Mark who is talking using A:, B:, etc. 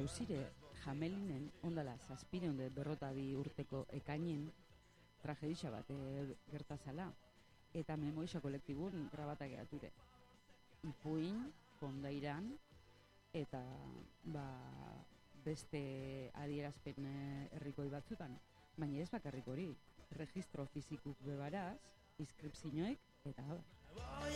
A: eusire jamelinen ondala zazpireunde berrotabi urteko ekainen trageditxa bat gertazala. Eta memoisa kolektibun grabatak egature. Ipuin, kondairan, eta beste adierazpen herrikoi batzutan. Baina ez bakarrik hori, registro fizikuk bebaraz, inskripzioek, eta